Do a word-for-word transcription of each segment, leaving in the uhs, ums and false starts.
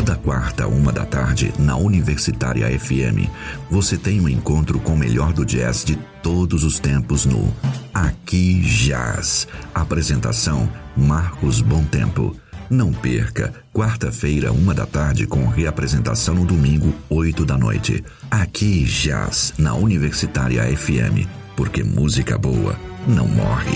Toda quarta, uma da tarde, na Universitária F M, você tem um encontro com o melhor do jazz de todos os tempos no Aqui Jazz. Apresentação, Marcos Bom Tempo. Não perca, quarta-feira, uma da tarde, com reapresentação no domingo, oito da noite. Aqui Jazz, na Universitária F M, porque música boa não morre.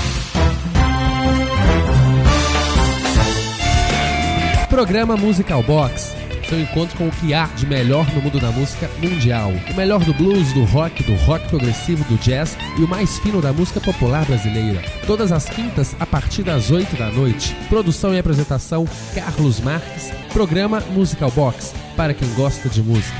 Programa Musical Box, seu encontro com o que há de melhor no mundo da música mundial. O melhor do blues, do rock, do rock progressivo, do jazz e o mais fino da música popular brasileira. Todas as quintas, a partir das oito da noite. Produção e apresentação, Carlos Marques. Programa Musical Box, para quem gosta de música.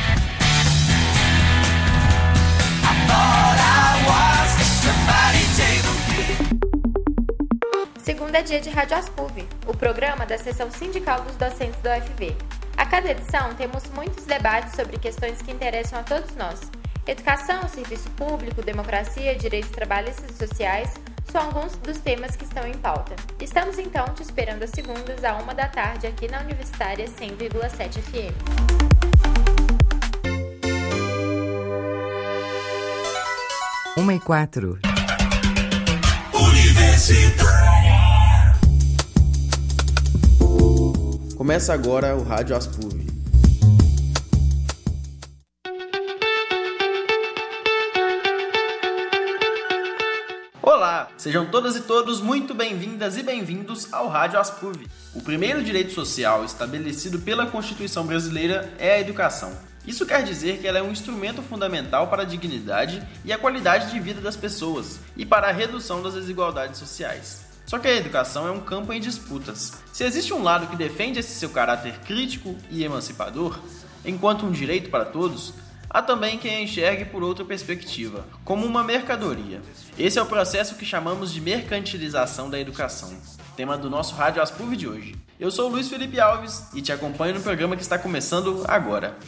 Segunda é dia de Rádio Aspuv, o programa da seção sindical dos docentes da U F V. A cada edição temos muitos debates sobre questões que interessam a todos nós. Educação, serviço público, democracia, direitos trabalhistas e sociais são alguns dos temas que estão em pauta. Estamos então te esperando às segundas, à uma da tarde, aqui na Universitária cem vírgula sete F M. Uma e quatro. Universitária. Começa agora o Rádio Aspuv. Olá, sejam todas e todos muito bem-vindas e bem-vindos ao Rádio Aspuv. O primeiro direito social estabelecido pela Constituição brasileira é a educação. Isso quer dizer que ela é um instrumento fundamental para a dignidade e a qualidade de vida das pessoas e para a redução das desigualdades sociais. Só que a educação é um campo em disputas. Se existe um lado que defende esse seu caráter crítico e emancipador, enquanto um direito para todos, há também quem a enxergue por outra perspectiva, como uma mercadoria. Esse é o processo que chamamos de mercantilização da educação, tema do nosso Rádio Aspuv de hoje. Eu sou o Luiz Felipe Alves e te acompanho no programa que está começando agora.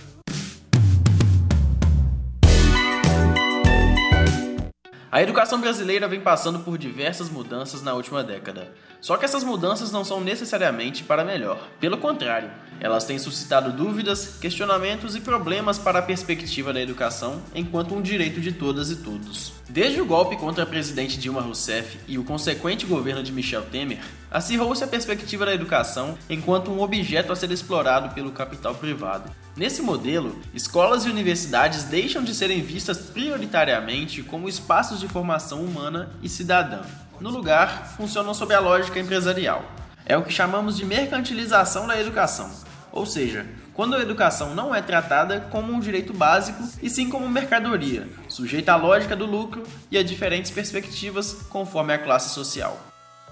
A educação brasileira vem passando por diversas mudanças na última década. Só que essas mudanças não são necessariamente para melhor. Pelo contrário, elas têm suscitado dúvidas, questionamentos e problemas para a perspectiva da educação enquanto um direito de todas e todos. Desde o golpe contra a presidente Dilma Rousseff e o consequente governo de Michel Temer, acirrou-se a perspectiva da educação enquanto um objeto a ser explorado pelo capital privado. Nesse modelo, escolas e universidades deixam de serem vistas prioritariamente como espaços de formação humana e cidadã. No lugar, funcionam sob a lógica empresarial. É o que chamamos de mercantilização da educação, ou seja, quando a educação não é tratada como um direito básico e sim como mercadoria, sujeita à lógica do lucro e a diferentes perspectivas conforme a classe social.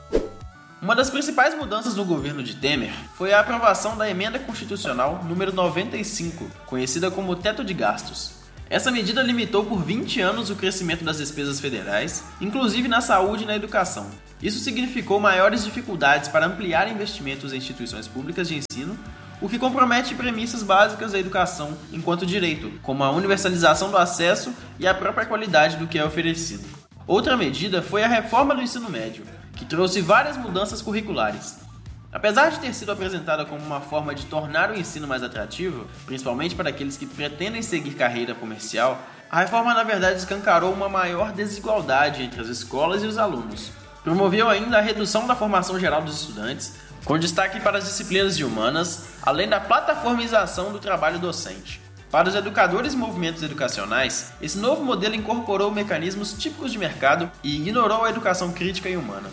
Uma das principais mudanças no governo de Temer foi a aprovação da Emenda Constitucional número noventa e cinco, conhecida como Teto de Gastos. Essa medida limitou por vinte anos o crescimento das despesas federais, inclusive na saúde e na educação. Isso significou maiores dificuldades para ampliar investimentos em instituições públicas de ensino, o que compromete premissas básicas da educação enquanto direito, como a universalização do acesso e a própria qualidade do que é oferecido. Outra medida foi a reforma do ensino médio, que trouxe várias mudanças curriculares. Apesar de ter sido apresentada como uma forma de tornar o ensino mais atrativo, principalmente para aqueles que pretendem seguir carreira comercial, a reforma na verdade escancarou uma maior desigualdade entre as escolas e os alunos. Promoveu ainda a redução da formação geral dos estudantes, com destaque para as disciplinas de humanas, além da plataformização do trabalho docente. Para os educadores e movimentos educacionais, esse novo modelo incorporou mecanismos típicos de mercado e ignorou a educação crítica e humana.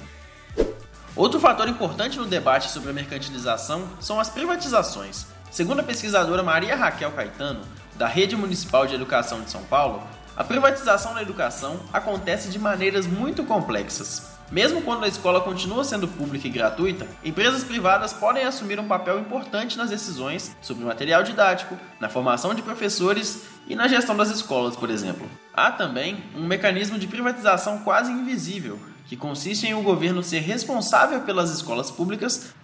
Outro fator importante no debate sobre a mercantilização são as privatizações. Segundo a pesquisadora Maria Raquel Caetano, da Rede Municipal de Educação de São Paulo, a privatização da educação acontece de maneiras muito complexas. Mesmo quando a escola continua sendo pública e gratuita, empresas privadas podem assumir um papel importante nas decisões sobre material didático, na formação de professores e na gestão das escolas, por exemplo. Há também um mecanismo de privatização quase invisível, que consiste em o governo ser responsável pelas escolas públicas,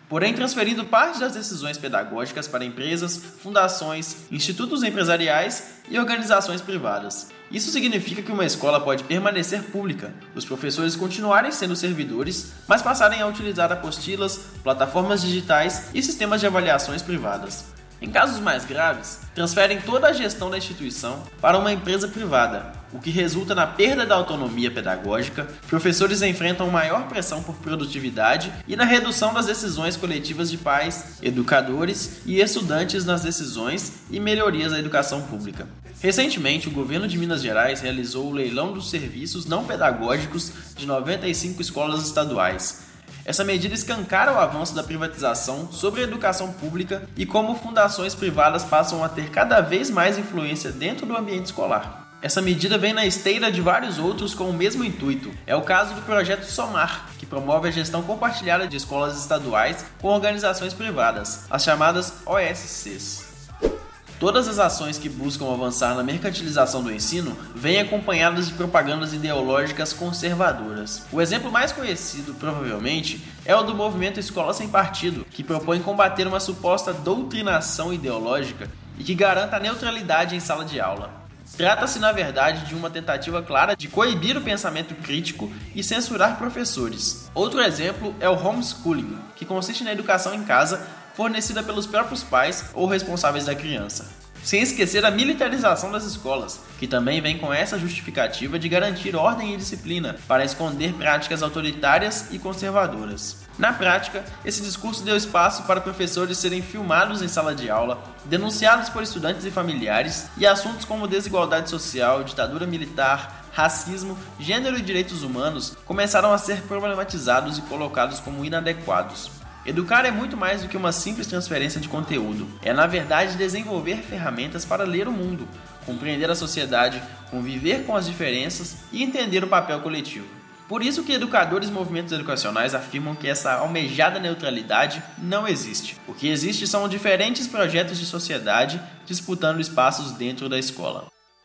porém transferindo parte das decisões pedagógicas para empresas, fundações, institutos empresariais e organizações privadas. Isso significa que uma escola pode permanecer pública, os professores continuarem sendo servidores, mas passarem a utilizar apostilas, plataformas digitais e sistemas de avaliações privadas. Em casos mais graves, transferem toda a gestão da instituição para uma empresa privada, o que resulta na perda da autonomia pedagógica, professores enfrentam maior pressão por produtividade e na redução das decisões coletivas de pais, educadores e estudantes nas decisões e melhorias da educação pública. Recentemente, o governo de Minas Gerais realizou o leilão dos serviços não pedagógicos de noventa e cinco escolas estaduais. Essa medida escancara o avanço da privatização sobre a educação pública e como fundações privadas passam a ter cada vez mais influência dentro do ambiente escolar. Essa medida vem na esteira de vários outros com o mesmo intuito. É o caso do projeto Somar, que promove a gestão compartilhada de escolas estaduais com organizações privadas, as chamadas O S Cs. Todas as ações que buscam avançar na mercantilização do ensino vêm acompanhadas de propagandas ideológicas conservadoras. O exemplo mais conhecido, provavelmente, é o do movimento Escola Sem Partido, que propõe combater uma suposta doutrinação ideológica e que garanta a neutralidade em sala de aula. Trata-se, na verdade, de uma tentativa clara de coibir o pensamento crítico e censurar professores. Outro exemplo é o homeschooling, que consiste na educação em casa, fornecida pelos próprios pais ou responsáveis da criança. Sem esquecer a militarização das escolas, que também vem com essa justificativa de garantir ordem e disciplina para esconder práticas autoritárias e conservadoras. Na prática, esse discurso deu espaço para professores serem filmados em sala de aula, denunciados por estudantes e familiares, e assuntos como desigualdade social, ditadura militar, racismo, gênero e direitos humanos começaram a ser problematizados e colocados como inadequados. Educar é muito mais do que uma simples transferência de conteúdo. É, na verdade, desenvolver ferramentas para ler o mundo, compreender a sociedade, conviver com as diferenças e entender o papel coletivo. Por isso que educadores e movimentos educacionais afirmam que essa almejada neutralidade não existe. O que existe são diferentes projetos de sociedade disputando espaços dentro da escola.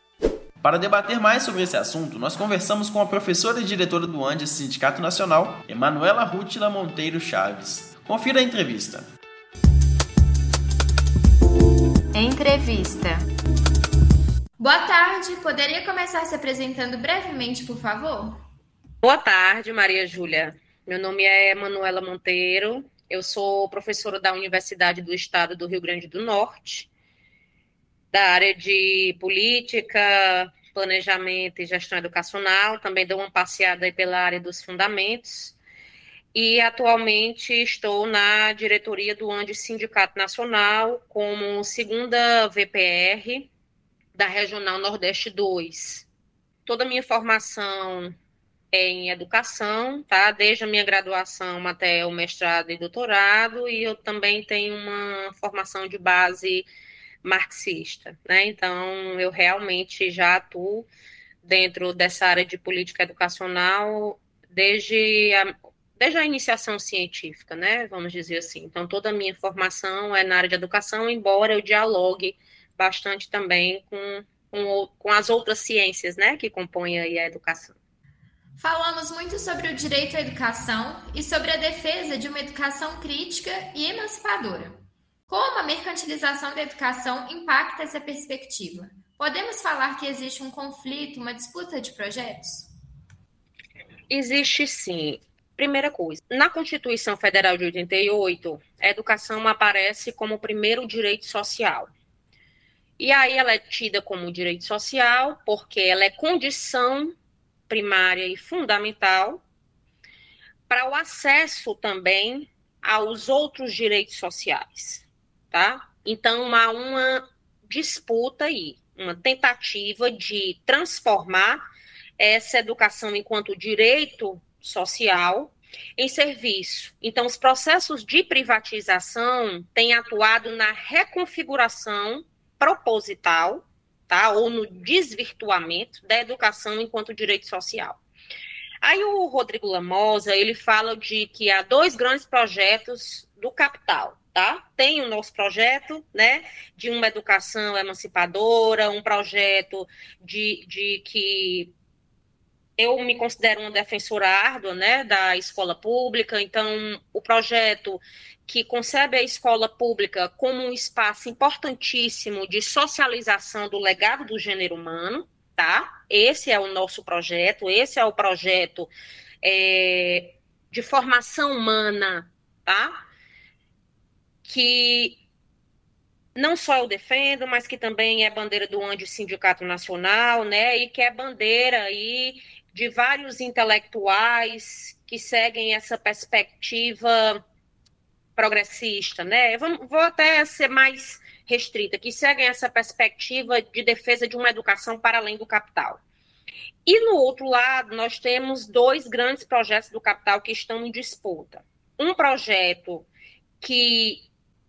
Para debater mais sobre esse assunto, nós conversamos com a professora e diretora do ANDES Sindicato Nacional, Emanuela Rútila Monteiro Chaves. Confira a entrevista. Entrevista. Boa tarde, poderia começar se apresentando brevemente, por favor? Boa tarde, Maria Júlia. Meu nome é Emanuela Monteiro, eu sou professora da Universidade do Estado do Rio Grande do Norte, da área de política, planejamento e gestão educacional, também dou uma passeada aí pela área dos fundamentos. E atualmente estou na diretoria do ANDES Sindicato Nacional como segunda V P R da Regional Nordeste dois. Toda a minha formação é em educação, tá? Desde a minha graduação até o mestrado e doutorado, e eu também tenho uma formação de base marxista, né? Então, eu realmente já atuo dentro dessa área de política educacional desde a Desde a iniciação científica, né, vamos dizer assim. Então, toda a minha formação é na área de educação, embora eu dialogue bastante também com, com, com as outras ciências, né, que compõem aí a educação. Falamos muito sobre o direito à educação e sobre a defesa de uma educação crítica e emancipadora. Como a mercantilização da educação impacta essa perspectiva? Podemos falar que existe um conflito, uma disputa de projetos? Existe sim. Primeira coisa, na Constituição Federal de oitenta e oito, a educação aparece como o primeiro direito social. E aí ela é tida como direito social porque ela é condição primária e fundamental para o acesso também aos outros direitos sociais, tá? Então há uma disputa aí, uma tentativa de transformar essa educação enquanto direito social em serviço. Então, os processos de privatização têm atuado na reconfiguração proposital, tá, ou no desvirtuamento da educação enquanto direito social. Aí o Rodrigo Lamosa, ele fala de que há dois grandes projetos do capital, tá? Tem o nosso projeto, né, de uma educação emancipadora, um projeto de, de que eu me considero uma defensora árdua, né, da escola pública, então o projeto que concebe a escola pública como um espaço importantíssimo de socialização do legado do gênero humano, tá? Esse é o nosso projeto, esse é o projeto é, de formação humana, tá? Que não só eu defendo, mas que também é bandeira do ANDI Sindicato Nacional, né? E que é bandeira aí de vários intelectuais que seguem essa perspectiva progressista, né? Eu vou, vou até ser mais restrita, que seguem essa perspectiva de defesa de uma educação para além do capital. E no outro lado, nós temos dois grandes projetos do capital que estão em disputa. Um projeto que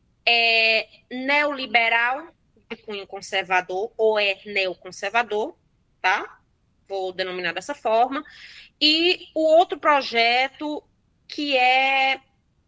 é neoliberal, de cunho conservador, ou é neoconservador, tá? Vou denominar dessa forma. E o outro projeto que é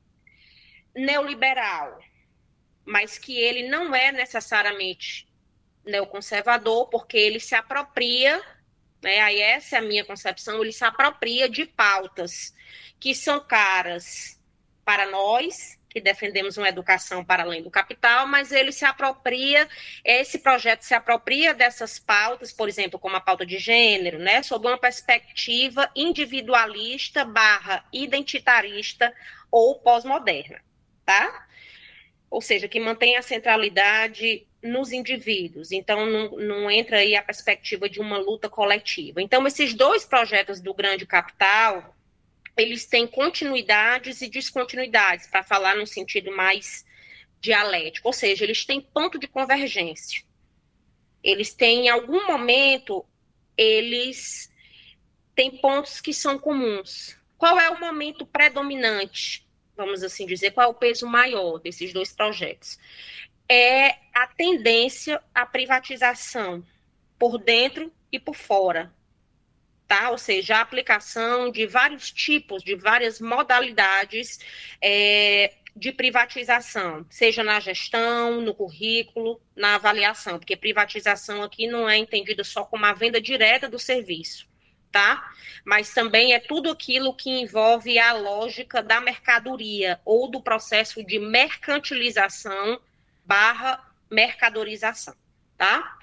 neoliberal, mas que ele não é necessariamente neoconservador, porque ele se apropria, né, aí essa é a minha concepção, ele se apropria de pautas que são caras para nós, que defendemos uma educação para além do capital, mas ele se apropria, esse projeto se apropria dessas pautas, por exemplo, como a pauta de gênero, né, sob uma perspectiva individualista barra identitarista ou pós-moderna, tá? Ou seja, que mantém a centralidade nos indivíduos. Então, não, não entra aí a perspectiva de uma luta coletiva. Então, esses dois projetos do grande capital, eles têm continuidades e descontinuidades, para falar num sentido mais dialético. Ou seja, eles têm ponto de convergência. Eles têm, em algum momento, eles têm pontos que são comuns. Qual é o momento predominante? Vamos assim dizer, qual é o peso maior desses dois projetos? É a tendência à privatização por dentro e por fora, tá? Ou seja, a aplicação de vários tipos, de várias modalidades é, de privatização, seja na gestão, no currículo, na avaliação, porque privatização aqui não é entendida só como a venda direta do serviço, tá? Mas também é tudo aquilo que envolve a lógica da mercadoria ou do processo de mercantilização barra mercadorização, tá?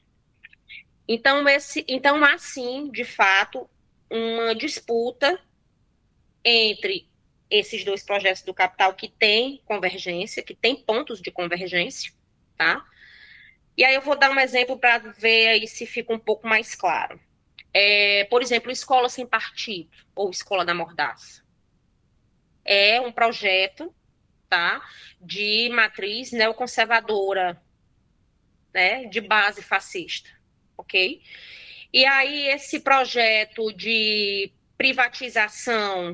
Então, esse, então, há sim, de fato, uma disputa entre esses dois projetos do capital que tem convergência, que tem pontos de convergência, tá? E aí eu vou dar um exemplo para ver aí se fica um pouco mais claro. É, por exemplo, Escola Sem Partido, ou Escola da Mordaça. É um projeto, tá, de matriz neoconservadora, né, de base fascista, ok? E aí esse projeto de privatização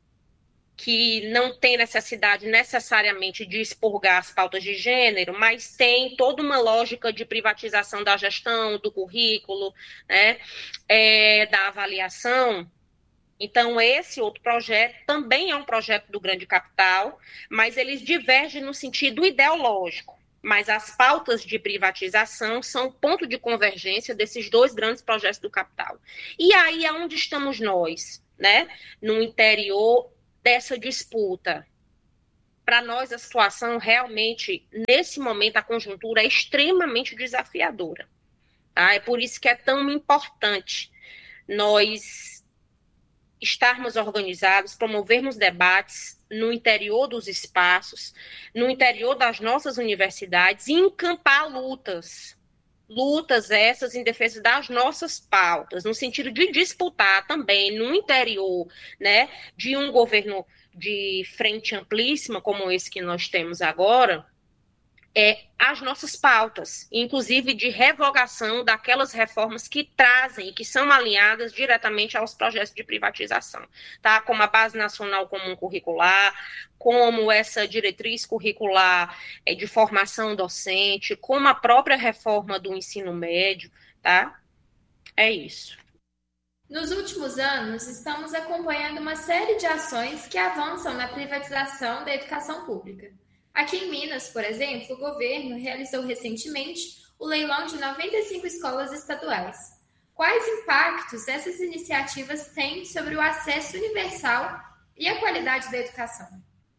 que não tem necessidade necessariamente de expurgar as pautas de gênero, mas tem toda uma lógica de privatização da gestão, do currículo, né, é, da avaliação. Então, esse outro projeto também é um projeto do grande capital, mas eles divergem no sentido ideológico. Mas as pautas de privatização são ponto de convergência desses dois grandes projetos do capital. E aí, aonde estamos nós, né? No interior dessa disputa. Para nós, a situação realmente, nesse momento, a conjuntura é extremamente desafiadora. Tá? É por isso que é tão importante nós estarmos organizados, promovermos debates no interior dos espaços, no interior das nossas universidades e encampar lutas. Lutas essas em defesa das nossas pautas, no sentido de disputar também no interior, né, de um governo de frente amplíssima, como esse que nós temos agora, é, as nossas pautas, inclusive de revogação daquelas reformas que trazem e que são alinhadas diretamente aos projetos de privatização, tá? Como a Base Nacional Comum Curricular, como essa diretriz curricular é, de formação docente, como a própria reforma do ensino médio, tá? É isso. Nos últimos anos, estamos acompanhando uma série de ações que avançam na privatização da educação pública. Aqui em Minas, por exemplo, o governo realizou recentemente o leilão de noventa e cinco escolas estaduais. quais impactos essas iniciativas têm sobre o acesso universal e a qualidade da educação?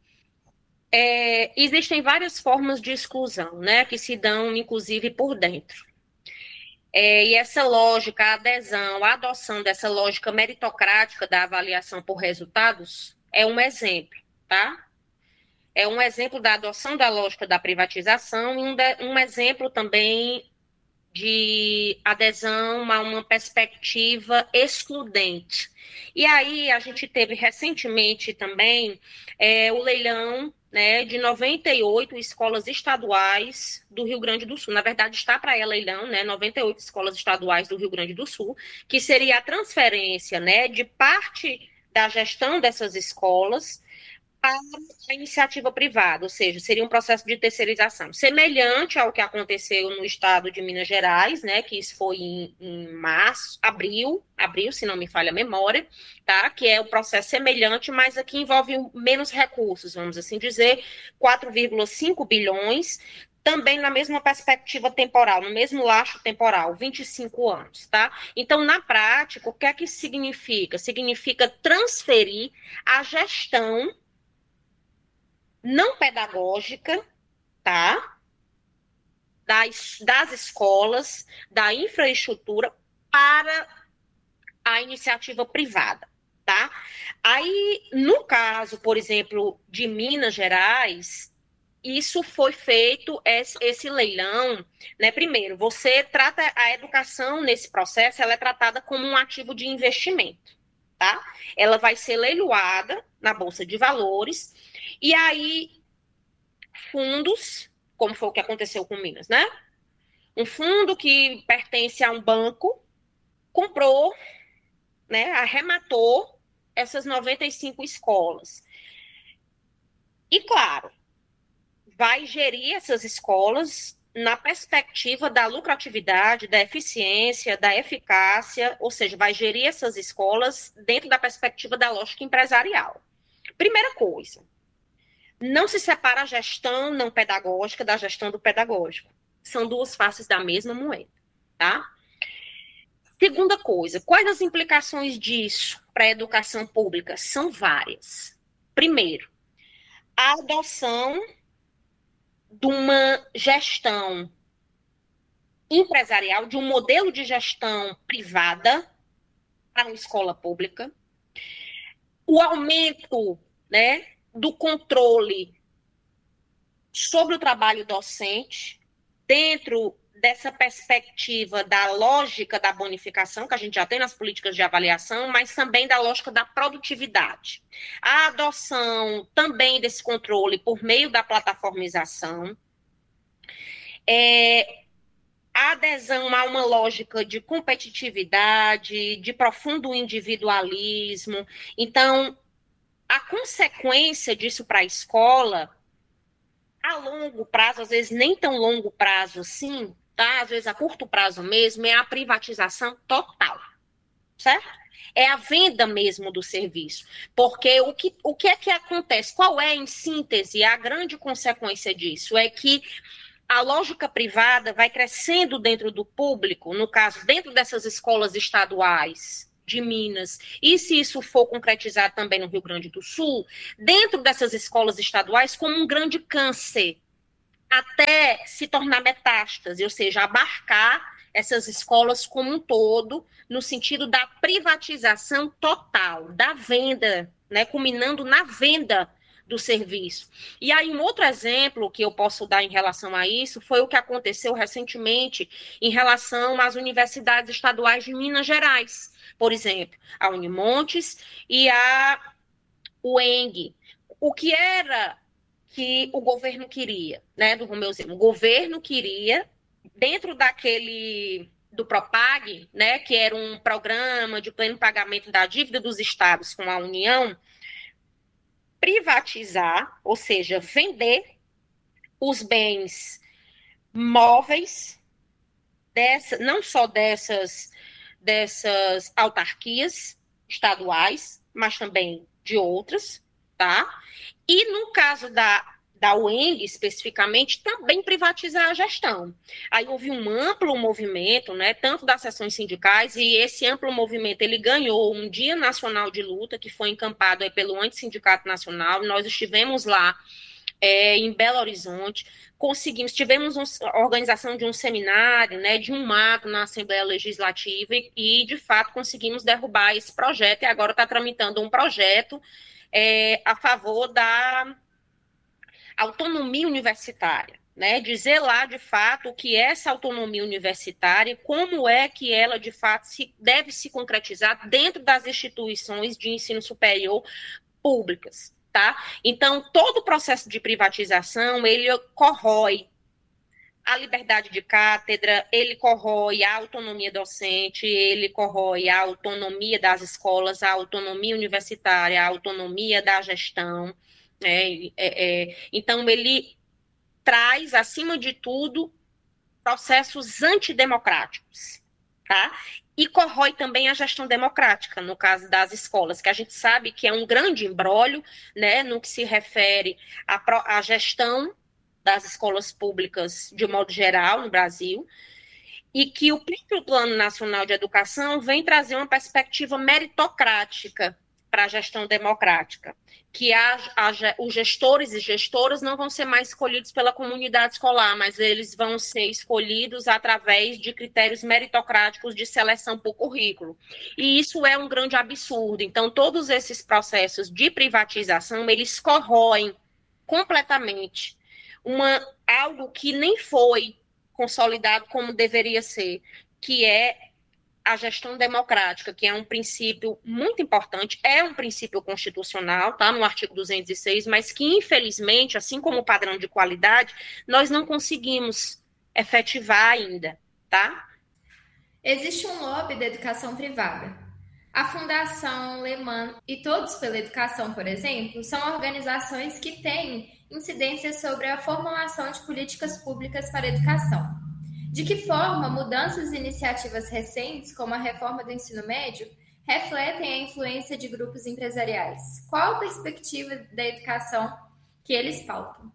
É, existem várias formas de exclusão, né, que se dão, inclusive, por dentro. É, e essa lógica, a adesão, a adoção dessa lógica meritocrática da avaliação por resultados é um exemplo, tá? É um exemplo da adoção da lógica da privatização e um, de, um exemplo também de adesão a uma perspectiva excludente. E aí a gente teve recentemente também é, o leilão, né, de noventa e oito escolas estaduais do Rio Grande do Sul. Na verdade, está para ela leilão, né, noventa e oito escolas estaduais do Rio Grande do Sul, que seria a transferência, né, de parte da gestão dessas escolas para a iniciativa privada, ou seja, seria um processo de terceirização, semelhante ao que aconteceu no estado de Minas Gerais, né, que isso foi em, em março, abril, abril, se não me falha a memória, tá, que é um processo semelhante, mas aqui envolve menos recursos, vamos assim dizer, quatro vírgula cinco bilhões, também na mesma perspectiva temporal, no mesmo laço temporal, vinte e cinco anos, tá? Então, na prática, o que é que significa? Significa transferir a gestão não pedagógica, tá? Das, das escolas, da infraestrutura para a iniciativa privada, tá? Aí, no caso, por exemplo, de Minas Gerais, isso foi feito, esse, esse leilão, né? Primeiro, você trata a educação nesse processo, ela é tratada como um ativo de investimento, tá? Ela vai ser leiloada na Bolsa de Valores. E aí, fundos, como foi o que aconteceu com Minas, né? Um fundo que pertence a um banco comprou, né, arrematou essas noventa e cinco escolas. E, claro, vai gerir essas escolas na perspectiva da lucratividade, da eficiência, da eficácia, ou seja, vai gerir essas escolas dentro da perspectiva da lógica empresarial. Primeira coisa, não se separa a gestão não pedagógica da gestão do pedagógico. São duas faces da mesma moeda, tá? Segunda coisa, quais as implicações disso para a educação pública? São várias. Primeiro, a adoção de uma gestão empresarial, de um modelo de gestão privada para uma escola pública. O aumento, né, do controle sobre o trabalho docente, dentro dessa perspectiva da lógica da bonificação, que a gente já tem nas políticas de avaliação, mas também da lógica da produtividade. A adoção também desse controle por meio da plataformização, é, a adesão a uma lógica de competitividade, de profundo individualismo. Então, a consequência disso para a escola, a longo prazo, às vezes nem tão longo prazo assim, tá? Às vezes a curto prazo mesmo, é a privatização total, certo? É a venda mesmo do serviço. Porque o que, o que é que acontece? Qual é, em síntese, a grande consequência disso? É que a lógica privada vai crescendo dentro do público, no caso, dentro dessas escolas estaduais de Minas, e se isso for concretizado também no Rio Grande do Sul, dentro dessas escolas estaduais como um grande câncer, até se tornar metástase, ou seja, abarcar essas escolas como um todo, no sentido da privatização total, da venda, né, culminando na venda do serviço. E aí um outro exemplo que eu posso dar em relação a isso foi o que aconteceu recentemente em relação às universidades estaduais de Minas Gerais, por exemplo, a Unimontes e a U E N G. O que era que o governo queria, né, do Romeuzinho? O governo queria, dentro daquele do Propag, né, que era um programa de pleno pagamento da dívida dos estados com a União, privatizar, ou seja, vender os bens móveis, dessa, não só dessas, dessas autarquias estaduais, mas também de outras, tá? E no caso da, da U E N G especificamente, também privatizar a gestão. Aí houve um amplo movimento, né, tanto das seções sindicais, e esse amplo movimento ele ganhou um Dia Nacional de Luta, que foi encampado aí pelo Antissindicato Nacional. Nós estivemos lá é, em Belo Horizonte, conseguimos, tivemos um, a organização de um seminário, né, de um ato na Assembleia Legislativa, e, e de fato conseguimos derrubar esse projeto, e agora está tramitando um projeto é, a favor da autonomia universitária, né, de zelar de fato o que é essa autonomia universitária e como é que ela de fato se, deve se concretizar dentro das instituições de ensino superior públicas, tá? Então, todo o processo de privatização, ele corrói a liberdade de cátedra, ele corrói a autonomia docente, ele corrói a autonomia das escolas, a autonomia universitária, a autonomia da gestão. É, é, é, então, ele traz, acima de tudo, processos antidemocráticos, tá? E corrói também a gestão democrática, no caso das escolas, que a gente sabe que é um grande imbróglio, né, no que se refere à, à gestão das escolas públicas de modo geral no Brasil, e que o próprio Plano Nacional de Educação vem trazer uma perspectiva meritocrática para a gestão democrática, que a, a, os gestores e gestoras não vão ser mais escolhidos pela comunidade escolar, mas eles vão ser escolhidos através de critérios meritocráticos de seleção por currículo. E isso é um grande absurdo. Então, todos esses processos de privatização, eles corroem completamente uma, algo que nem foi consolidado como deveria ser, que é a gestão democrática, que é um princípio muito importante, é um princípio constitucional, tá, no artigo duzentos e seis, mas que, infelizmente, assim como o padrão de qualidade, nós não conseguimos efetivar ainda, tá? Existe um lobby da educação privada. A Fundação Lehman e Todos pela Educação, por exemplo, são organizações que têm incidência sobre a formulação de políticas públicas para a educação. De que forma mudanças e iniciativas recentes, como a reforma do ensino médio, refletem a influência de grupos empresariais? Qual a perspectiva da educação que eles pautam?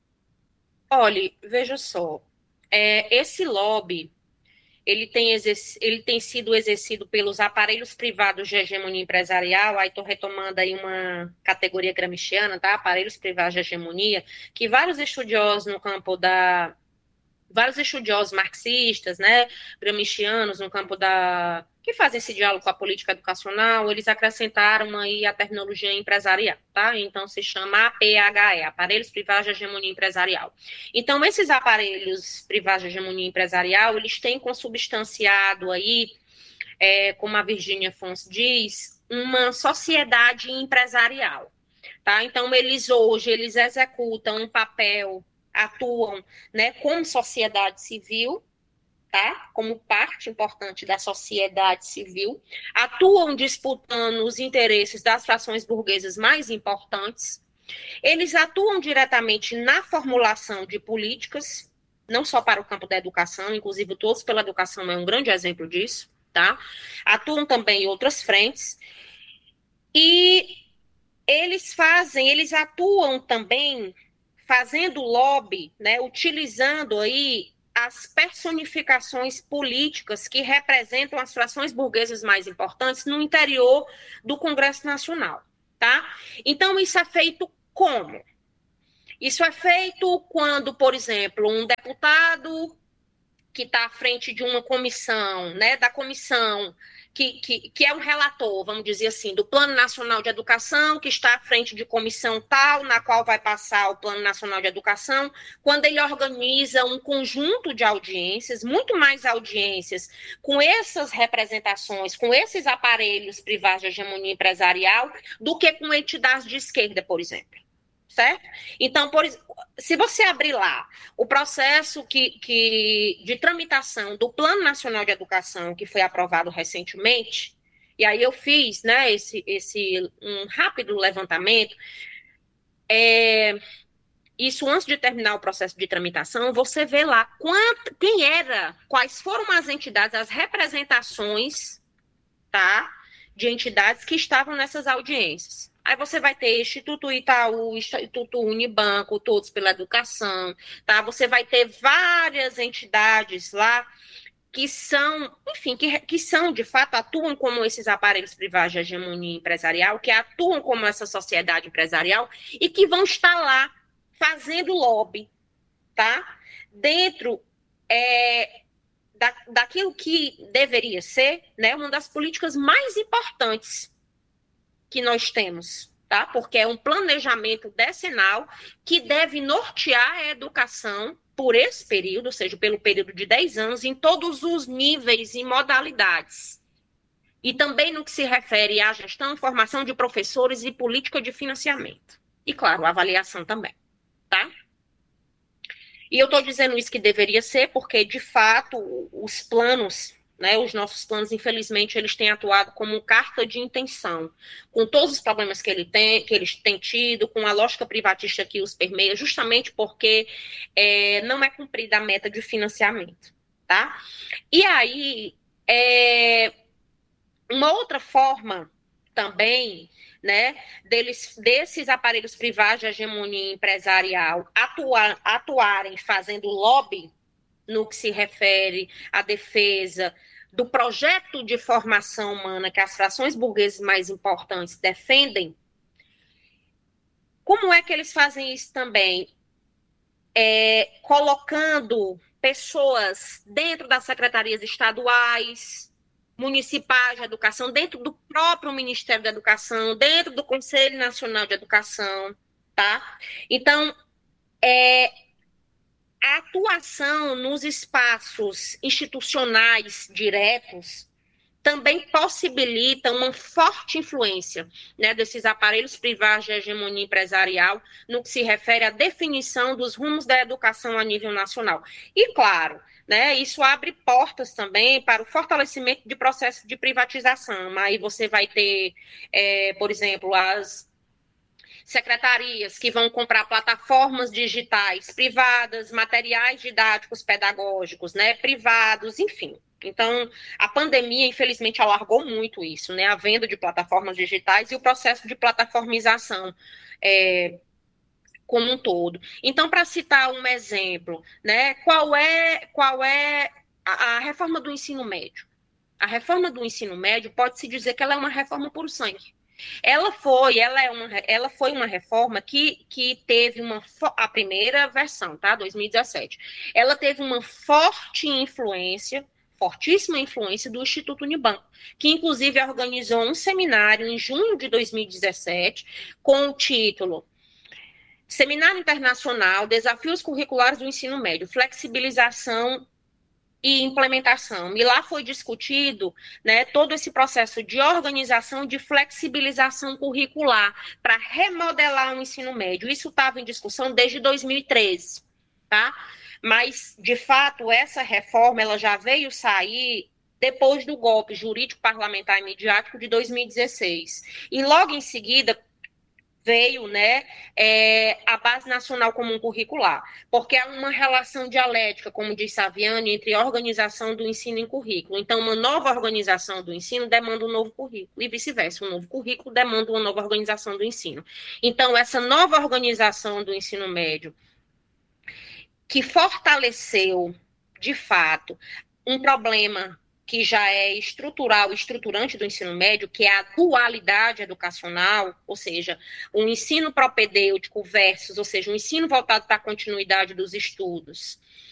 Olha, veja só, é, esse lobby ele tem, exerc... ele tem sido exercido pelos aparelhos privados de hegemonia empresarial. Aí estou retomando aí uma categoria gramsciana, tá? Aparelhos privados de hegemonia, que vários estudiosos no campo da vários estudiosos marxistas, né, gramscianos no campo da que fazem esse diálogo com a política educacional, eles acrescentaram aí a terminologia empresarial, tá? Então se chama A P H E, Aparelhos Privados de Hegemonia Empresarial. Então esses aparelhos privados de hegemonia empresarial, eles têm consubstanciado aí, é, como a Virginia Fons diz, uma sociedade empresarial, tá? Então eles hoje, eles executam um papel, atuam, né, como sociedade civil, tá? Como parte importante da sociedade civil, atuam disputando os interesses das frações burguesas mais importantes, eles atuam diretamente na formulação de políticas, não só para o campo da educação, inclusive o Todos pela Educação é um grande exemplo disso, tá? Atuam também em outras frentes, e eles fazem, eles atuam também fazendo lobby, né, utilizando aí as personificações políticas que representam as frações burguesas mais importantes no interior do Congresso Nacional, tá? Então, isso é feito como? Isso é feito quando, por exemplo, um deputado que está à frente de uma comissão, né, da comissão, que, que, que é um relator, vamos dizer assim, do Plano Nacional de Educação, que está à frente de comissão tal, na qual vai passar o Plano Nacional de Educação, quando ele organiza um conjunto de audiências, muito mais audiências, com essas representações, com esses aparelhos privados de hegemonia empresarial, do que com entidades de esquerda, por exemplo. Certo? Então, por, se você abrir lá o processo que, que, de tramitação do Plano Nacional de Educação, que foi aprovado recentemente, e aí eu fiz, né, esse, esse, um rápido levantamento, é, isso antes de terminar o processo de tramitação, você vê lá quanto, quem era, quais foram as entidades, as representações, tá, de entidades que estavam nessas audiências. Aí você vai ter Instituto Itaú, Instituto Unibanco, Todos pela Educação, tá? Você vai ter várias entidades lá que são, enfim, que, que são, de fato, atuam como esses aparelhos privados de hegemonia empresarial, que atuam como essa sociedade empresarial e que vão estar lá fazendo lobby, tá? Dentro é, da, daquilo que deveria ser, né, uma das políticas mais importantes que nós temos, tá? Porque é um planejamento decenal que deve nortear a educação por esse período, ou seja, pelo período de dez anos, em todos os níveis e modalidades. E também no que se refere à gestão, formação de professores e política de financiamento. E, claro, avaliação também, tá? E eu estou dizendo isso que deveria ser porque, de fato, os planos, né, os nossos planos, infelizmente, eles têm atuado como carta de intenção, com todos os problemas que, ele tem, que eles têm tido, com a lógica privatista que os permeia, justamente porque é, não é cumprida a meta de financiamento, tá? E aí, é, uma outra forma também, né, deles, desses aparelhos privados de hegemonia empresarial atuar, atuarem fazendo lobby no que se refere à defesa do projeto de formação humana que as frações burguesas mais importantes defendem. Como é que eles fazem isso também? É, colocando pessoas dentro das secretarias estaduais, municipais de educação, dentro do próprio Ministério da Educação, dentro do Conselho Nacional de Educação, tá? Então, é, a atuação nos espaços institucionais diretos também possibilita uma forte influência, né, desses aparelhos privados de hegemonia empresarial no que se refere à definição dos rumos da educação a nível nacional. E, claro, né, isso abre portas também para o fortalecimento de processos de privatização. Aí você vai ter, é, por exemplo, as secretarias que vão comprar plataformas digitais privadas, materiais didáticos pedagógicos, né, privados, enfim. Então, a pandemia, infelizmente, alargou muito isso, né, a venda de plataformas digitais e o processo de plataformização é, como um todo. Então, para citar um exemplo, né, qual é, qual é a, a reforma do ensino médio? A reforma do ensino médio pode-se dizer que ela é uma reforma por sangue. Ela foi, ela é uma, ela foi uma reforma que, que teve uma, a primeira versão, tá, dois mil e dezessete, ela teve uma forte influência, fortíssima influência do Instituto Unibanco, que inclusive organizou um seminário em junho de dois mil e dezessete com o título Seminário Internacional, Desafios Curriculares do Ensino Médio, Flexibilização e implementação. E lá foi discutido, né, todo esse processo de organização, de flexibilização curricular para remodelar o ensino médio. Isso estava em discussão desde dois mil e treze, tá? Mas, de fato, essa reforma ela já veio sair depois do golpe jurídico parlamentar e midiático de dois mil e dezesseis. E logo em seguida veio, né, é, a Base Nacional Comum Curricular, porque há uma relação dialética, como diz Saviani, entre a organização do ensino e currículo. Então, uma nova organização do ensino demanda um novo currículo, e vice-versa, um novo currículo demanda uma nova organização do ensino. Então, essa nova organização do ensino médio, que fortaleceu, de fato, um problema que já é estrutural, estruturante do ensino médio, que é a dualidade educacional, ou seja, um ensino propedêutico versus, ou seja, um ensino voltado para a continuidade dos estudos,